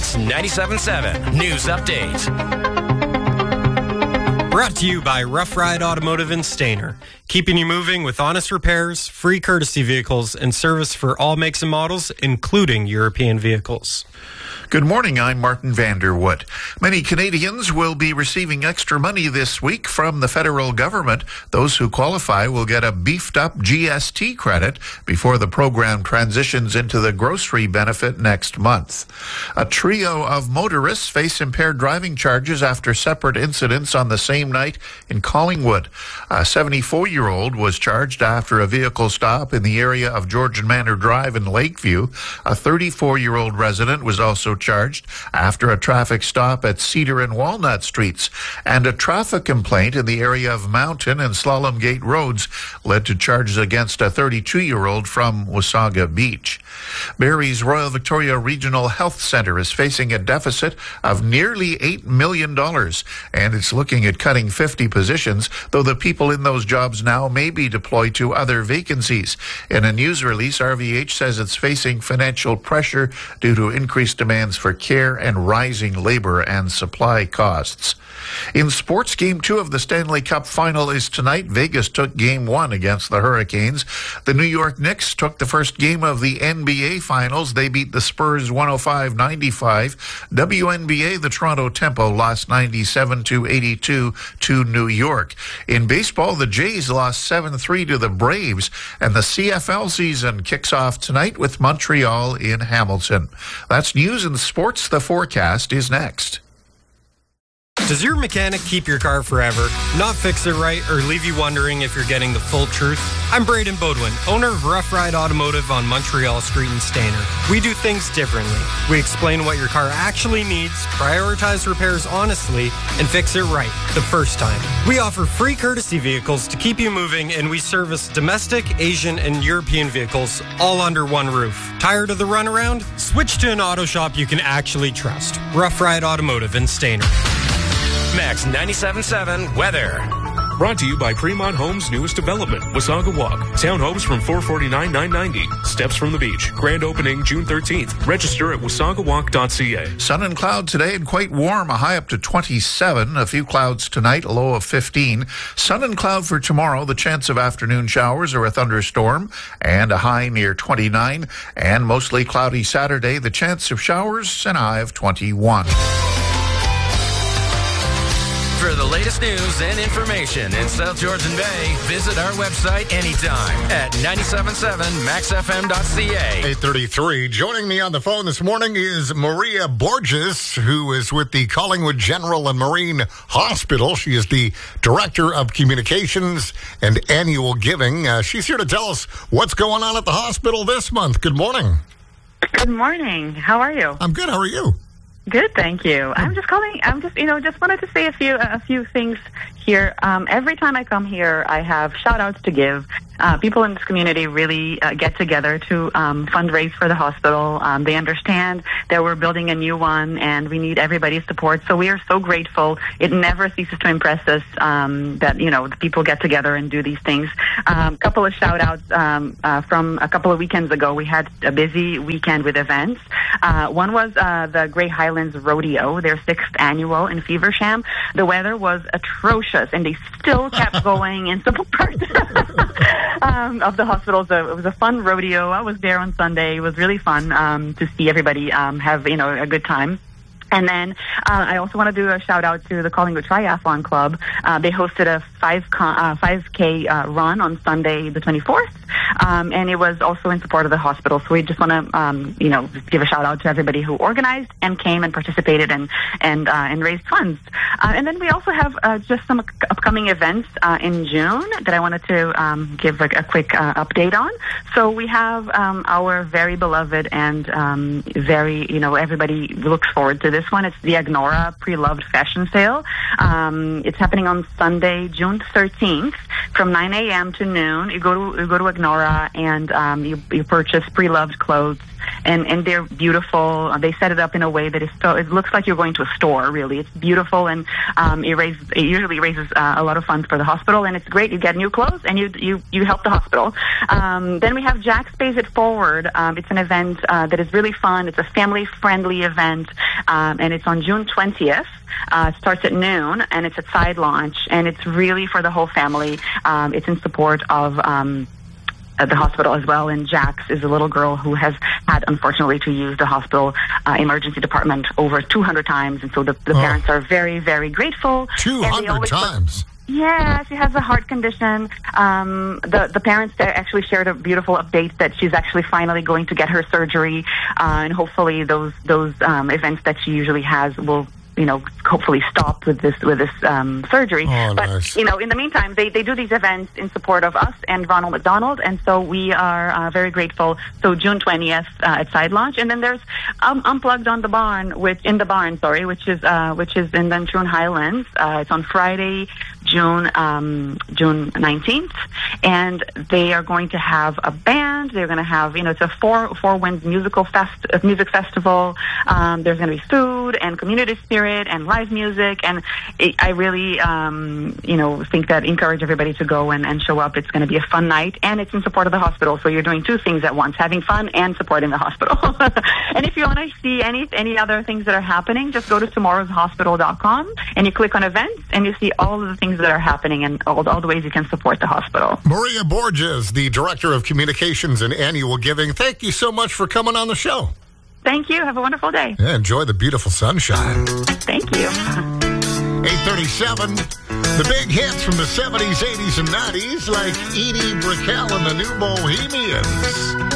Max 97.7 News Update. Brought to you by Rough Ride Automotive in Stayner. Keeping you moving with honest repairs, free courtesy vehicles, and service for all makes and models, including European vehicles. Good morning, I'm Martin Vanderwood. Many Canadians will be receiving extra money this week from the federal government. Those who qualify will get a beefed-up GST credit before the program transitions into the grocery benefit next month. A trio of motorists face impaired driving charges after separate incidents on the same night in Collingwood. A 74-year-old was charged after a vehicle stop in the area of Georgian Manor Drive in Lakeview. A 34-year-old resident was also charged after a traffic stop at Cedar and Walnut Streets, and a traffic complaint in the area of Mountain and Slalom Gate Roads led to charges against a 32-year-old from Wasaga Beach. Barrie's Royal Victoria Regional Health Centre is facing a deficit of nearly $8 million, and it's looking at cutting 50 positions, though the people in those jobs now may be deployed to other vacancies. In a news release, RVH says it's facing financial pressure due to increased demands for care and rising labor and supply costs. In sports, Game 2 of the Stanley Cup Final is tonight. Vegas took Game 1 against the Hurricanes. The New York Knicks took the first game of the NBA Finals. They beat the Spurs 105-95. WNBA, the Toronto Tempo lost 97-82 to New York. In baseball, the Jays lost 7-3 to the Braves, and the CFL season kicks off tonight with Montreal in Hamilton. That's news and sports. The forecast is next. Does your mechanic keep your car forever, not fix it right, or leave you wondering if you're getting the full truth? I'm Braden Bodwin, owner of Rough Ride Automotive on Montreal Street in Stayner. We do things differently. We explain what your car actually needs, prioritize repairs honestly, and fix it right the first time. We offer free courtesy vehicles to keep you moving, and we service domestic, Asian, and European vehicles all under one roof. Tired of the runaround? Switch to an auto shop you can actually trust. Rough Ride Automotive in Stayner. Max 97.7 weather. Brought to you by Fremont Homes' newest development, Wasaga Walk. Townhomes from $449,990. Steps from the beach. Grand opening June 13th. Register at wasagawalk.ca. Sun and cloud today and quite warm, a high up to 27. A few clouds tonight, a low of 15. Sun and cloud for tomorrow, the chance of afternoon showers or a thunderstorm, and a high near 29. And mostly cloudy Saturday, the chance of showers and a high of 21. For the latest news and information in South Georgian Bay, visit our website anytime at 977maxfm.ca. 8:33. Joining me on the phone this morning is Maria Borges, who is with the Collingwood General and Marine Hospital. She is the Director of Communications and Annual Giving. She's here to tell us what's going on at the hospital this month. Good morning. Good morning. How are you? I'm good. How are you? Good, thank you. I'm just calling. Just wanted to say a few things here. Every time I come here, I have shout outs to give. People in this community really get together to fundraise for the hospital. They understand that we're building a new one and we need everybody's support. So we are so grateful. It never ceases to impress us that, the people get together and do these things. A couple of shout outs from a couple of weekends ago. We had a busy weekend with events. One was the Grey Highlands Rodeo, their 6th annual in Feversham. The weather was atrocious and they still kept going in some parts of the hospital. So it was a fun rodeo. I was there on Sunday. It was really fun to see everybody have a good time. And then I also want to do a shout out to the Collingwood Triathlon Club. They hosted a 5K run on Sunday the 24th, and it was also in support of the hospital. So we just want to give a shout out to everybody who organized and came and participated and raised funds. And then we also have just some upcoming events in June that I wanted to give a quick update on. So we have our very beloved and everybody looks forward to this one. It's the Agnora Pre-Loved Fashion Sale. It's happening on Sunday, June 13th, from 9 a.m. to noon. You go to Agnora Sonora, and you purchase pre-loved clothes. And they're beautiful. They set it up in a way that it looks like you're going to a store, really. It's beautiful, and it usually raises a lot of funds for the hospital, and it's great. You get new clothes, and you help the hospital. Then we have Jack's Pays It Forward. It's an event that is really fun. It's a family-friendly event, and it's on June 20th. It starts at noon, and it's at Side Launch, and it's really for the whole family. It's in support of at the hospital as well, and Jax is a little girl who has had, unfortunately, to use the hospital emergency department over 200 times, and so the parents are very, very grateful. 200 times? Yeah, she has a heart condition. The parents actually shared a beautiful update that she's actually finally going to get her surgery, and hopefully those events that she usually has will hopefully stop with this surgery. Oh, but nice. in the meantime, they do these events in support of us and Ronald McDonald, and so we are very grateful. So June 20th at Side Launch, and then there's Unplugged on the Barn, which is in the Troon Highlands. It's on Friday, June 19th, and they are going to have a band. They're going to have it's a Four Winds music festival. There's going to be food and community spirit and live music, and I really think that encourage everybody to go and show up. It's going to be a fun night, and it's in support of the hospital, so you're doing two things at once: having fun and supporting the hospital. And if you want to see any other things that are happening, just go to tomorrowshospital.com and you click on events, and you see all of the things that are happening and all the ways you can support the hospital. Maria Borges, the Director of Communications and Annual Giving, thank you so much for coming on the show. Thank you. Have a wonderful day. Yeah, enjoy the beautiful sunshine. Thank you. 8:37. The big hits from the 70s, 80s, and 90s, like Edie Brickell and the New Bohemians.